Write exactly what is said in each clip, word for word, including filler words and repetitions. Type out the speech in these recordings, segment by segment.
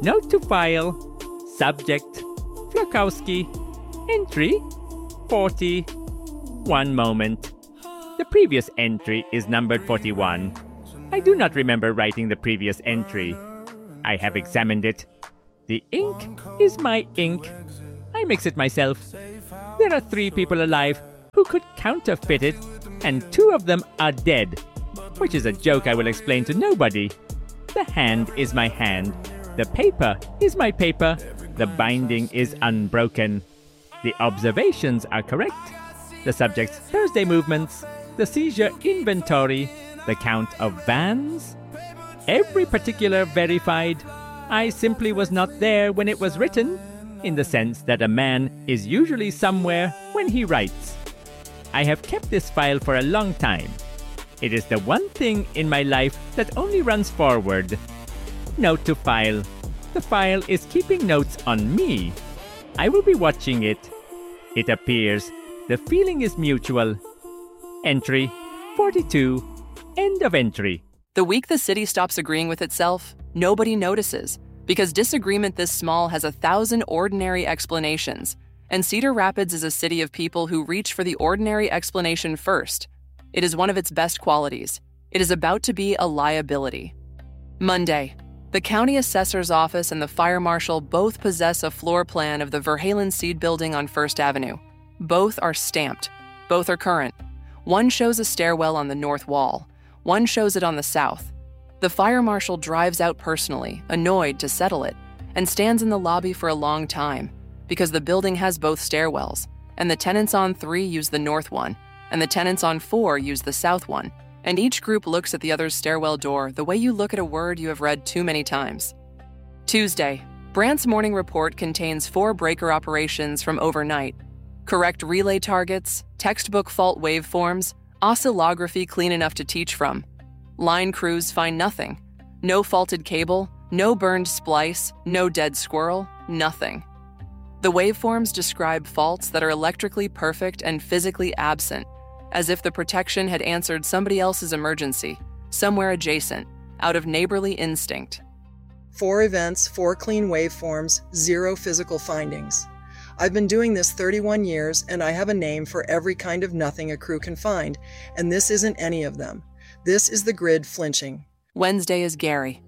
Note to file. Subject. Flakowski. Entry. forty. One moment. The previous entry is numbered forty-one. I do not remember writing the previous entry. I have examined it. The ink is my ink. I mix it myself. There are three people alive who could counterfeit it, and two of them are dead, which is a joke I will explain to nobody. The hand is my hand. The paper is my paper. The binding is unbroken. The observations are correct. The subject's Thursday movements, the seizure inventory, the count of vans. Every particular verified. I simply was not there when it was written, in the sense that a man is usually somewhere when he writes. I have kept this file for a long time. It is the one thing in my life that only runs forward. Note to file. The file is keeping notes on me. I will be watching it. It appears the feeling is mutual. Entry forty-two. End of entry. The week the city stops agreeing with itself, nobody notices, because disagreement this small has a thousand ordinary explanations, and Cedar Rapids is a city of people who reach for the ordinary explanation first. It is one of its best qualities. It is about to be a liability. Monday. The county assessor's office and the fire marshal both possess a floor plan of the Verhalen Seed Building on First Avenue. Both are stamped. Both are current. One shows a stairwell on the north wall. One shows it on the south. The fire marshal drives out personally, annoyed to settle it, and stands in the lobby for a long time, because the building has both stairwells, and the tenants on three use the north one, and the tenants on four use the south one, and each group looks at the other's stairwell door the way you look at a word you have read too many times. Tuesday. Brandt's morning report contains four breaker operations from overnight, correct relay targets, textbook fault waveforms, oscillography clean enough to teach from. Line crews find nothing. No faulted cable, no burned splice, no dead squirrel, nothing. The waveforms describe faults that are electrically perfect and physically absent, as if the protection had answered somebody else's emergency, somewhere adjacent, out of neighborly instinct. Four events, four clean waveforms, zero physical findings. I've been doing this thirty-one years, and I have a name for every kind of nothing a crew can find, and this isn't any of them. This is the grid flinching. Wednesday is Gary.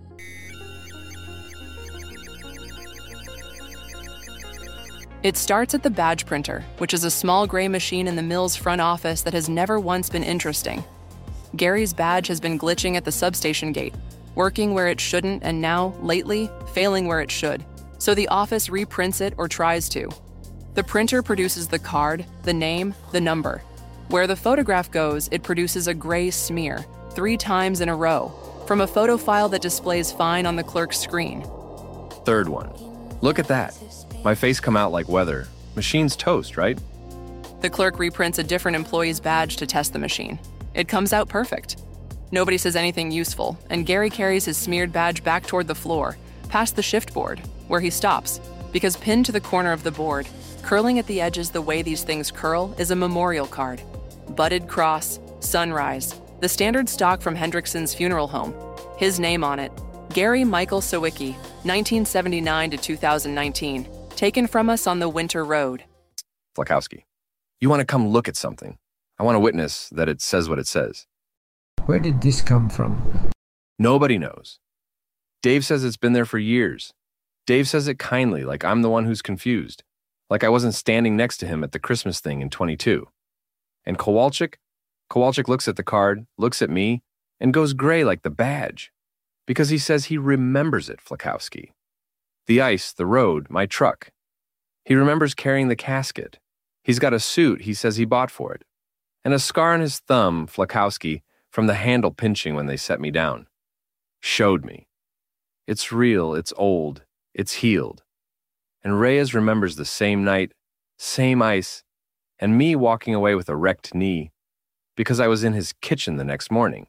It starts at the badge printer, which is a small gray machine in the mill's front office that has never once been interesting. Gary's badge has been glitching at the substation gate, working where it shouldn't, and now, lately, failing where it should. So the office reprints it or tries to. The printer produces the card, the name, the number. Where the photograph goes, it produces a gray smear, three times in a row, from a photo file that displays fine on the clerk's screen. Third one. Look at that. My face come out like weather. Machine's toast, right? The clerk reprints a different employee's badge to test the machine. It comes out perfect. Nobody says anything useful, and Gary carries his smeared badge back toward the floor, past the shift board, where he stops, because pinned to the corner of the board, curling at the edges the way these things curl, is a memorial card. Budded cross, sunrise, the standard stock from Hendrickson's funeral home. His name on it, Gary Michael Sawicki, nineteen seventy-nine to two thousand nineteen, taken from us on the Winter Road. Flakowski, you want to come look at something. I want to witness that it says what it says. Where did this come from? Nobody knows. Dave says it's been there for years. Dave says it kindly, like I'm the one who's confused. Like I wasn't standing next to him at the Christmas thing in twenty-two. And Kowalczyk? Kowalczyk looks at the card, looks at me, and goes gray like the badge. Because he says he remembers it, Flakowski. The ice, the road, my truck. He remembers carrying the casket. He's got a suit he says he bought for it. And a scar on his thumb, Flakowski, from the handle pinching when they set me down. Showed me. It's real, it's old, it's healed. And Reyes remembers the same night, same ice, and me walking away with a wrecked knee because I was in his kitchen the next morning.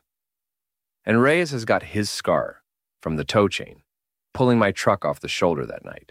And Reyes has got his scar from the tow chain, pulling my truck off the shoulder that night.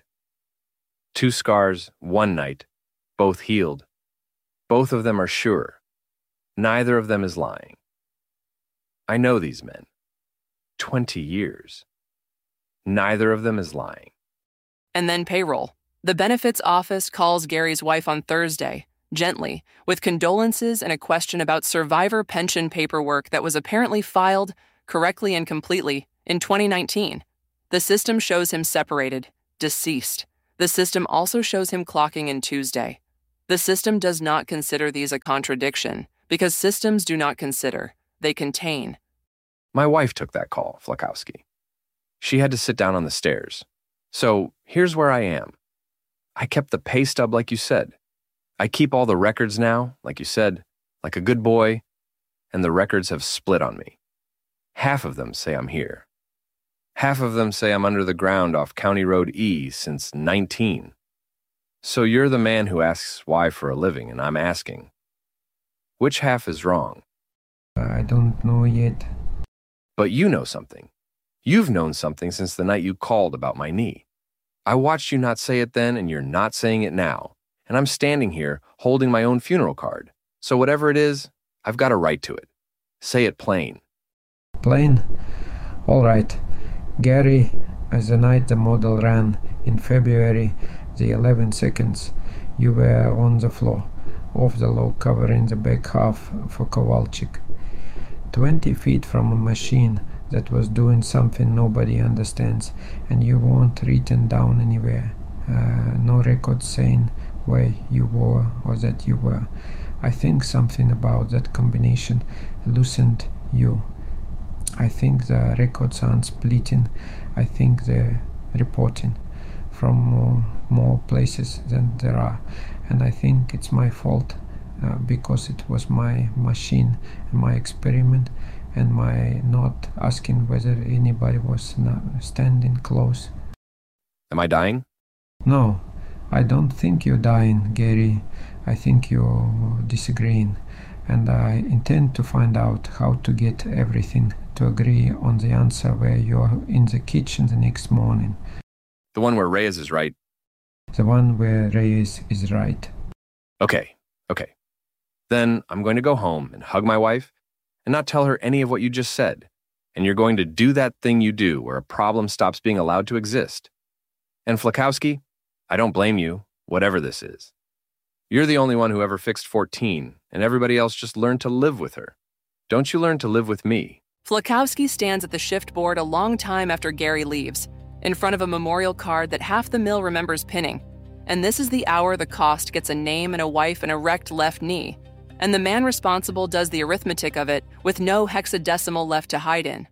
Two scars, one night, both healed. Both of them are sure. Neither of them is lying. I know these men. Twenty years. Neither of them is lying. And then payroll. The benefits office calls Gary's wife on Thursday, gently, with condolences and a question about survivor pension paperwork that was apparently filed, correctly and completely, in twenty nineteen. The system shows him separated, deceased. The system also shows him clocking in Tuesday. The system does not consider these a contradiction, because systems do not consider, they contain. My wife took that call, Flakowski. She had to sit down on the stairs. So here's where I am. I kept the pay stub like you said. I keep all the records now, like you said, like a good boy, and the records have split on me. Half of them say I'm here. Half of them say I'm under the ground off County Road E since nineteen. So you're the man who asks why for a living, and I'm asking, which half is wrong? I don't know yet. But you know something. You've known something since the night you called about my knee. I watched you not say it then, and you're not saying it now. And I'm standing here holding my own funeral card. So whatever it is, I've got a right to it. Say it plain. Plain? All right. Gary, as the night the model ran in February, the eleven seconds, you were on the floor, off the log covering the back half for Kowalczyk. twenty feet from a machine that was doing something nobody understands, and you weren't written down anywhere. Uh, no record saying where you were or that you were. I think something about that combination loosened you. I think the records aren't splitting. I think they're reporting from more, more places than there are. And I think it's my fault uh, because it was my machine, my experiment, and my not asking whether anybody was not standing close. Am I dying? No, I don't think you're dying, Gary. I think you're disagreeing. And I intend to find out how to get everything to agree on the answer where you're in the kitchen the next morning. The one where Reyes is right. The one where Reyes is right. Okay, okay. Then I'm going to go home and hug my wife and not tell her any of what you just said. And you're going to do that thing you do where a problem stops being allowed to exist. And Flakowski, I don't blame you, whatever this is. You're the only one who ever fixed fourteen, and everybody else just learned to live with her. Don't you learn to live with me? Flakowski stands at the shift board a long time after Gary leaves, in front of a memorial card that half the mill remembers pinning. And this is the hour the cost gets a name and a wife and a wrecked left knee. And the man responsible does the arithmetic of it with no hexadecimal left to hide in.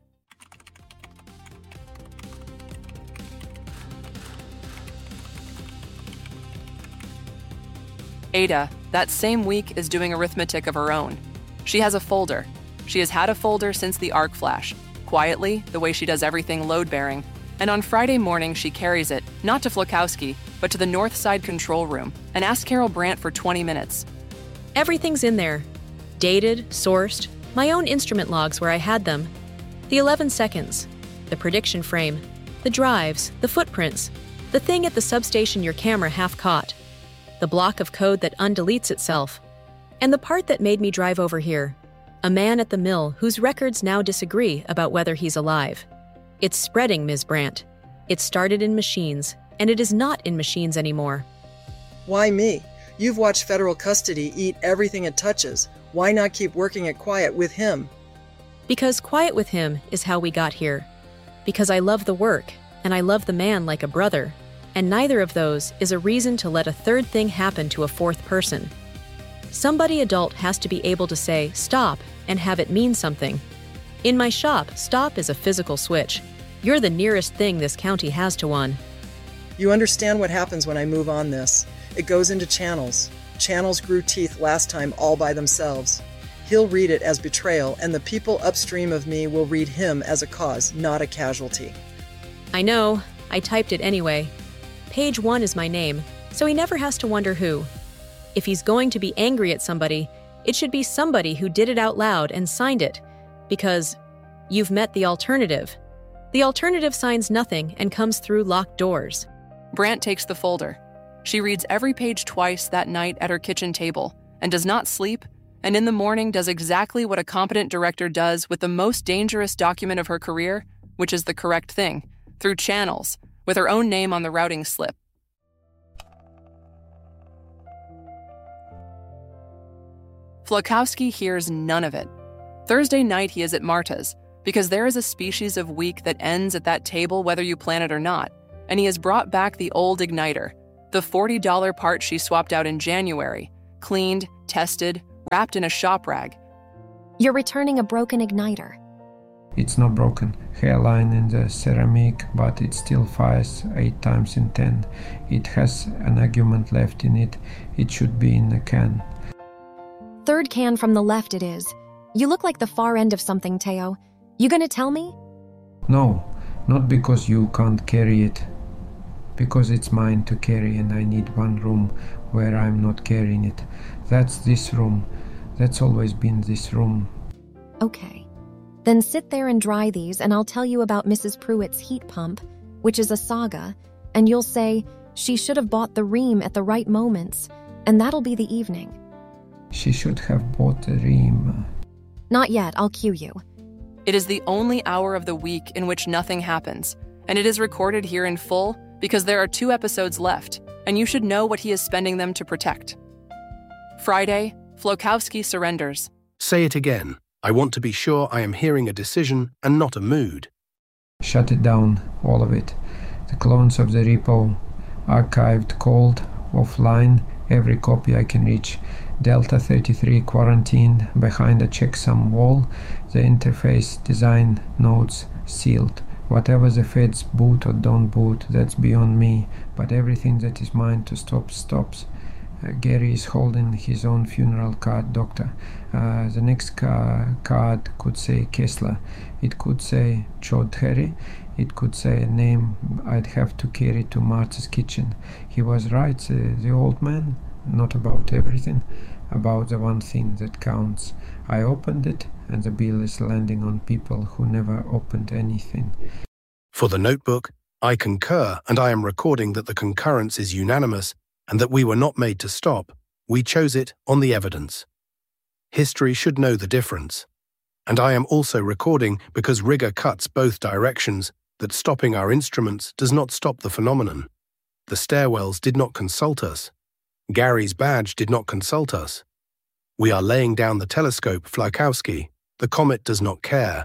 Ada, that same week, is doing arithmetic of her own. She has a folder. She has had a folder since the arc flash, quietly, the way she does everything load-bearing. And on Friday morning, she carries it, not to Flakowski, but to the North Side control room, and asks Carol Brandt for twenty minutes. Everything's in there. Dated, sourced, my own instrument logs where I had them. The eleven seconds, the prediction frame, the drives, the footprints, the thing at the substation your camera half caught, the block of code that undeletes itself, and the part that made me drive over here, a man at the mill whose records now disagree about whether he's alive. It's spreading, Miz Brandt. It started in machines, and it is not in machines anymore. Why me? You've watched federal custody eat everything it touches. Why not keep working it quiet with him? Because quiet with him is how we got here. Because I love the work, and I love the man like a brother, and neither of those is a reason to let a third thing happen to a fourth person. Somebody adult has to be able to say, stop, and have it mean something. In my shop, stop is a physical switch. You're the nearest thing this county has to one. You understand what happens when I move on this. It goes into channels. Channels grew teeth last time all by themselves. He'll read it as betrayal, and the people upstream of me will read him as a cause, not a casualty. I know. I typed it anyway. Page one is my name, so he never has to wonder who. If he's going to be angry at somebody, it should be somebody who did it out loud and signed it, because you've met the alternative. The alternative signs nothing and comes through locked doors. Brandt takes the folder. She reads every page twice that night at her kitchen table and does not sleep, and in the morning does exactly what a competent director does with the most dangerous document of her career, which is the correct thing, through channels, with her own name on the routing slip. Flakowski hears none of it. Thursday night he is at Marta's, because there is a species of week that ends at that table whether you plan it or not, and he has brought back the old igniter, the forty dollar part she swapped out in January, cleaned, tested, wrapped in a shop rag. You're returning a broken igniter. It's not broken. Hairline in the ceramic, but it still fires eight times in ten. It has an argument left in it. It should be in a can. Third can from the left it is. You look like the far end of something, Teo. You gonna tell me? No, not because you can't carry it. Because it's mine to carry and I need one room where I'm not carrying it. That's this room. That's always been this room. Okay. Then sit there and dry these and I'll tell you about Missus Pruitt's heat pump, which is a saga, and you'll say, she should have bought the ream at the right moments, and that'll be the evening. She should have bought the ream. Not yet, I'll cue you. It is the only hour of the week in which nothing happens, and it is recorded here in full because there are two episodes left, and you should know what he is spending them to protect. Friday, Flakowski surrenders. Say it again. I want to be sure I am hearing a decision and not a mood. Shut it down, all of it. The clones of the repo, archived, cold, offline, every copy I can reach. Delta thirty-three quarantined behind a checksum wall. The interface, design, nodes, sealed. Whatever the feds boot or don't boot, that's beyond me. But everything that is mine to stop, stops. Uh, Gary is holding his own funeral card, doctor. Uh, the next ca- card could say Kessler. It could say Chaudhary. It could say a name I'd have to carry to Martha's kitchen. He was right, uh, the old man. Not about everything, about the one thing that counts. I opened it, and the bill is landing on people who never opened anything. For the notebook, I concur, and I am recording that the concurrence is unanimous and that we were not made to stop. We chose it on the evidence. History should know the difference. And I am also recording because rigor cuts both directions, that stopping our instruments does not stop the phenomenon. The stairwells did not consult us. Gary's badge did not consult us. We are laying down the telescope, Flakowski. The comet does not care.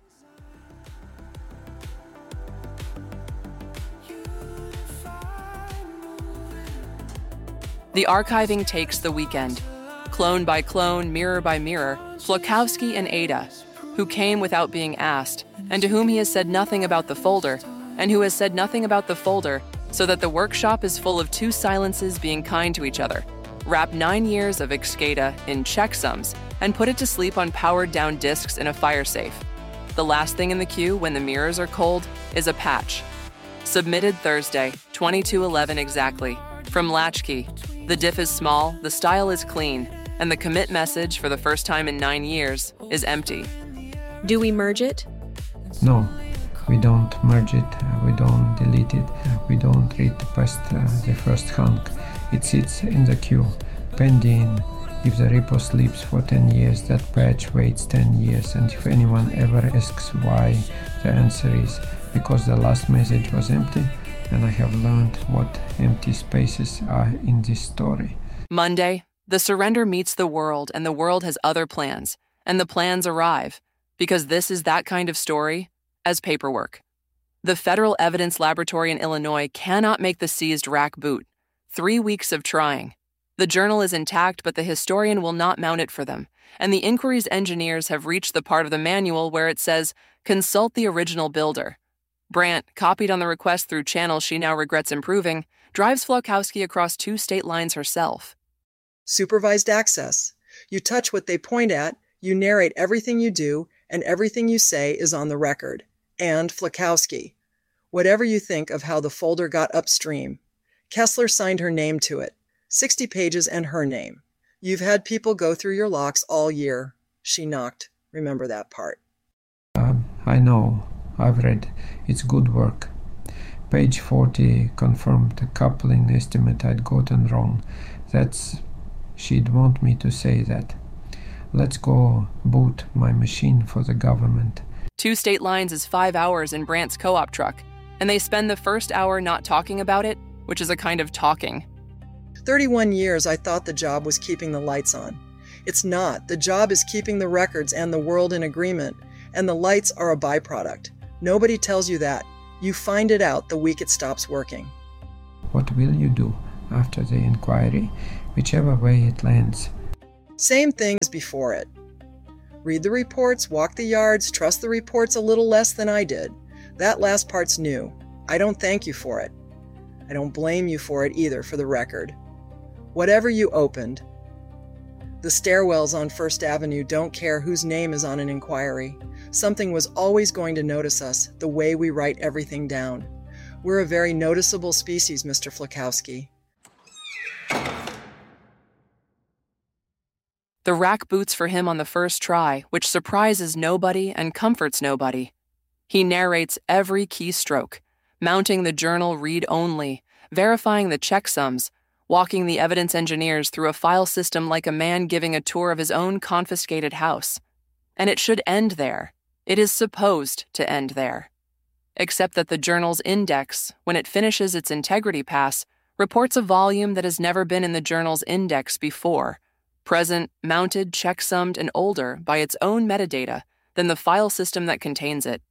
The archiving takes the weekend. Clone by clone, mirror by mirror, Flakowski and Ada, who came without being asked, and to whom he has said nothing about the folder, and who has said nothing about the folder, so that the workshop is full of two silences being kind to each other. Wrap nine years of Excada in checksums and put it to sleep on powered-down discs in a fire safe. The last thing in the queue when the mirrors are cold is a patch. Submitted Thursday, twenty-two eleven exactly, from Latchkey. The diff is small, the style is clean, and the commit message for the first time in nine years is empty. Do we merge it? No, we don't merge it, we don't delete it, we don't read past uh, the first hunk. It sits in the queue, pending. If the repo sleeps for ten years, that patch waits ten years, and if anyone ever asks why, the answer is because the last message was empty, and I have learned what empty spaces are in this story. Monday, the surrender meets the world, and the world has other plans, and the plans arrive, because this is that kind of story as paperwork. The Federal Evidence Laboratory in Illinois cannot make the seized rack boot. Three weeks of trying. The journal is intact, but the historian will not mount it for them, and the inquiry's engineers have reached the part of the manual where it says, consult the original builder. Brandt, copied on the request through channels she now regrets improving, drives Flakowski across two state lines herself. Supervised access. You touch what they point at, you narrate everything you do, and everything you say is on the record. And Flakowski. Whatever you think of how the folder got upstream. Kessler signed her name to it. sixty pages and her name. You've had people go through your locks all year. She knocked. Remember that part. Um, I know. I've read. It's good work. Page forty confirmed the coupling estimate I'd gotten wrong. That's... She'd want me to say that. Let's go boot my machine for the government. Two state lines is five hours in Brandt's co-op truck. and they spend the first hour not talking about it, which is a kind of talking. thirty-one years I thought the job was keeping the lights on. It's not. The job is keeping the records and the world in agreement, and the lights are a byproduct. Nobody tells you that. You find it out the week it stops working. What will you do after the inquiry, whichever way it lands? Same thing as before it. Read the reports, walk the yards, trust the reports a little less than I did. That last part's new. I don't thank you for it. I don't blame you for it either, for the record. Whatever you opened, the stairwells on First Avenue don't care whose name is on an inquiry. Something was always going to notice us, the way we write everything down. We're a very noticeable species, Mister Flakowski. The rack boots for him on the first try, which surprises nobody and comforts nobody. He narrates every keystroke, mounting the journal read-only, verifying the checksums, walking the evidence engineers through a file system like a man giving a tour of his own confiscated house. And it should end there. It is supposed to end there. Except that the journal's index, when it finishes its integrity pass, reports a volume that has never been in the journal's index before, present, mounted, checksummed, and older by its own metadata than the file system that contains it.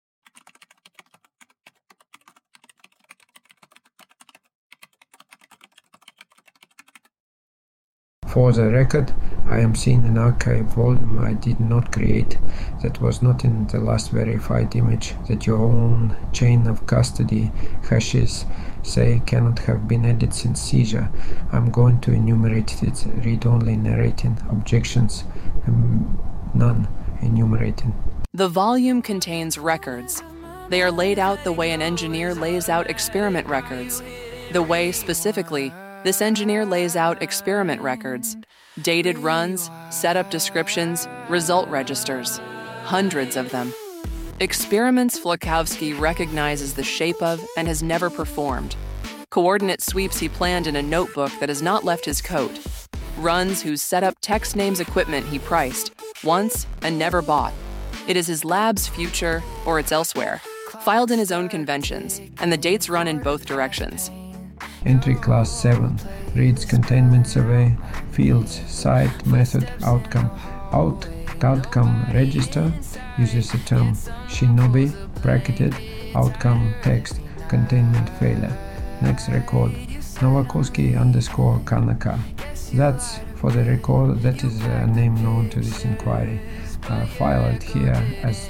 For the record, I am seeing an archive volume I did not create, that was not in the last verified image, that your own chain of custody hashes say cannot have been added since seizure. I'm going to enumerate it, read-only narrating, objections, um, none enumerating. The volume contains records. They are laid out the way an engineer lays out experiment records, the way, specifically, this engineer lays out experiment records, dated runs, setup descriptions, result registers, hundreds of them. Experiments Flakowski recognizes the shape of and has never performed. Coordinate sweeps he planned in a notebook that has not left his coat. Runs whose setup text names equipment he priced, once and never bought. It is his lab's future, or it's elsewhere, filed in his own conventions, and the dates run in both directions. Entry class seven reads containment survey, fields, site, method, outcome. Out outcome register uses the term shinobi, bracketed, outcome text, containment failure. Next record, Novakoski underscore Kanaka. That's, for the record, that is a name known to this inquiry. Uh, file it here as,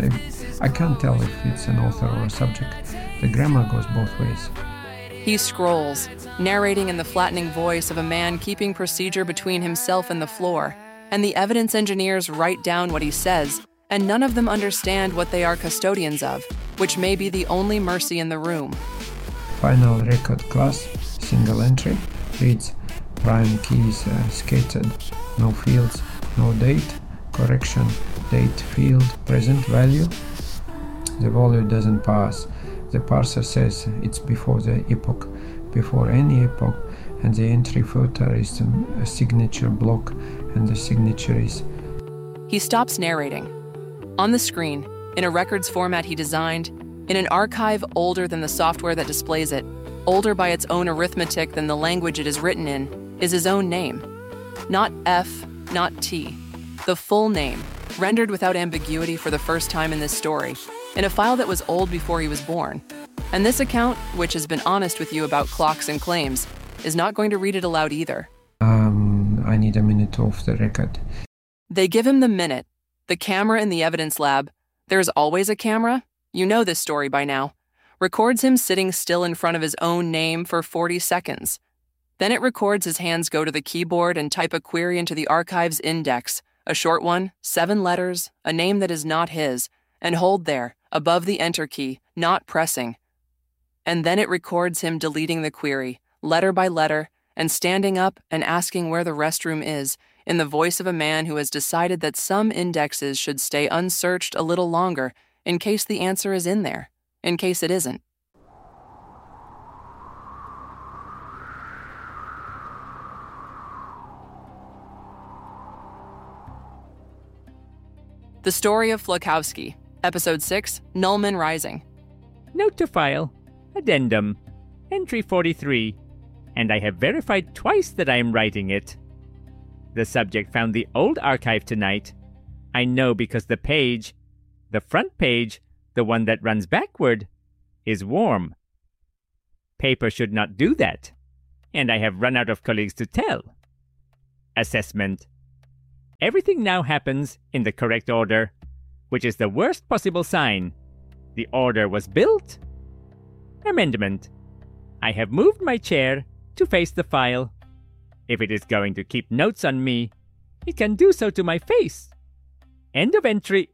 I can't tell if it's an author or a subject. The grammar goes both ways. He scrolls, narrating in the flattening voice of a man keeping procedure between himself and the floor, and the evidence engineers write down what he says, and none of them understand what they are custodians of, which may be the only mercy in the room. Final record class, single entry, reads prime keys uh, scattered, no fields, no date, correction, date field, present value. The value doesn't pass. The parser says it's before the epoch, before any epoch, and the entry filter is a signature block, and the signature is... He stops narrating. On the screen, in a records format he designed, in an archive older than the software that displays it, older by its own arithmetic than the language it is written in, is his own name. Not F, not T. The full name, rendered without ambiguity for the first time in this story, in a file that was old before he was born. And this account, which has been honest with you about clocks and claims, is not going to read it aloud either. Um, I need a minute off the record. They give him the minute, the camera in the evidence lab. There's always a camera. You know this story by now. Records him sitting still in front of his own name for forty seconds. Then it records his hands go to the keyboard and type a query into the archive's index, a short one, seven letters, a name that is not his, and hold there, above the enter key, not pressing. And then it records him deleting the query, letter by letter, and standing up and asking where the restroom is, in the voice of a man who has decided that some indexes should stay unsearched a little longer, in case the answer is in there, in case it isn't. The Story of Flakowski, Episode six, Nullman Rising. Note to file. Addendum. Entry forty-three. And I have verified twice that I am writing it. The subject found the old archive tonight. I know because the page, the front page, the one that runs backward, is warm. Paper should not do that, and I have run out of colleagues to tell. Assessment. Everything now happens in the correct order, which is the worst possible sign. The order was built. Amendment. I have moved my chair to face the file. If it is going to keep notes on me, it can do so to my face. End of entry.